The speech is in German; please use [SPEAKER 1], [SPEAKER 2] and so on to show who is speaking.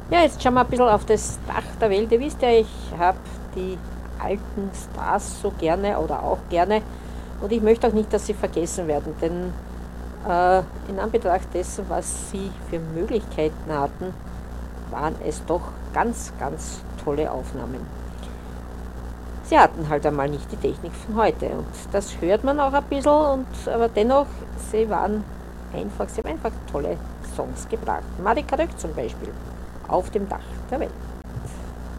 [SPEAKER 1] Ja, jetzt schauen wir ein bisschen auf das Dach der Welt. Ihr wisst ja, ich habe die alten Stars so gerne oder auch gerne und ich möchte auch nicht, dass sie vergessen werden, denn in Anbetracht dessen, was sie für Möglichkeiten hatten, waren es doch ganz, ganz tolle Aufnahmen. Sie hatten halt einmal nicht die Technik von heute und das hört man auch ein bisschen, aber dennoch, sie haben einfach tolle Songs gebracht. Marika Röck zum Beispiel, auf dem Dach der Welt.